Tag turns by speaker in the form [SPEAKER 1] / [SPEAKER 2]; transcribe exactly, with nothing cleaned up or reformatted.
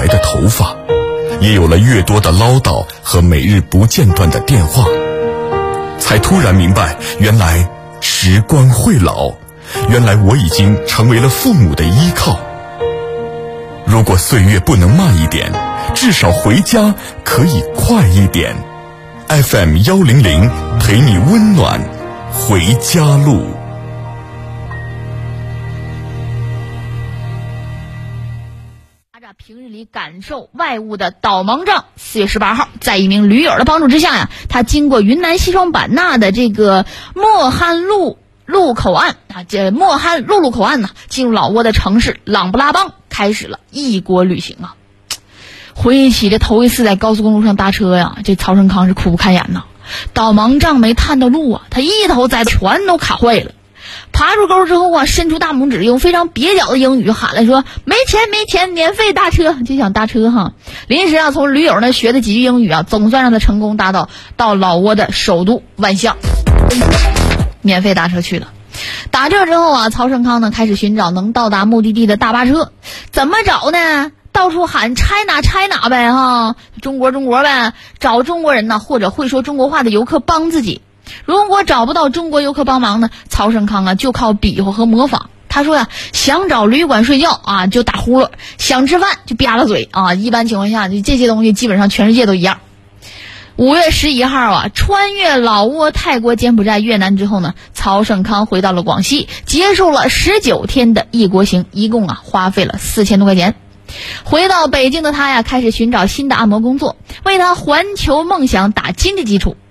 [SPEAKER 1] 的头发，也有了越多的唠叨和每日不间断的电话，才突然明白，原来时光会老，原来我已经成为了父母的依靠。如果岁月不能慢一点，至少回家可以快一点。 F M 一零零陪你温暖回家路。
[SPEAKER 2] 平日里感受外物的导盲杖，四月十八号，在一名驴友的帮助之下呀，他经过云南西双版纳的这个莫罕路路口岸啊，这莫罕路路口岸呢，进入老挝的城市琅布拉邦，开始了异国旅行啊。回忆起这头一次在高速公路上搭车呀，这曹胜康是苦不堪言呐。导盲杖没探到路啊，他一头栽全都卡坏了。爬出沟之后啊，伸出大拇指，用非常蹩脚的英语喊了说：“没钱，没钱，免费搭车。”就想搭车哈。临时啊，从驴友那学的几句英语啊，总算让他成功搭到到老挝的首都万象，免费搭车去了。打这之后啊，曹胜康呢开始寻找能到达目的地的大巴车，怎么找呢？到处喊 China China 呗哈，中国中国呗，找中国人呢，或者会说中国话的游客帮自己。如果找不到中国游客帮忙呢，曹胜康啊就靠比划和模仿。他说呀，想找旅馆睡觉啊就打呼噜，想吃饭就吧啦嘴啊。一般情况下，就这些东西基本上全世界都一样。五月十一号啊，穿越老挝、泰国、柬埔寨、越南之后呢，曹胜康回到了广西，结束了十九天的异国行，一共啊花费了四千多块钱。回到北京的他呀，开始寻找新的按摩工作，为他环球梦想打经济基础。